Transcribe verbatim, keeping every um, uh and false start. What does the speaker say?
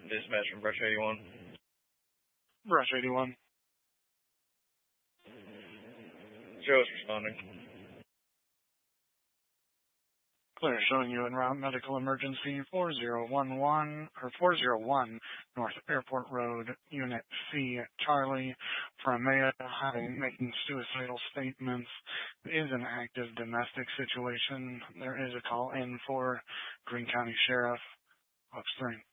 Dispatch from Brush eighty-one. Brush eighty-one. Joe is responding. Clear, showing you en route medical emergency four zero one one or four zero one North Airport Road, Unit C, Charlie, for a male having making suicidal statements. It is an active domestic situation. There is a call in for Greene County Sheriff, upstream.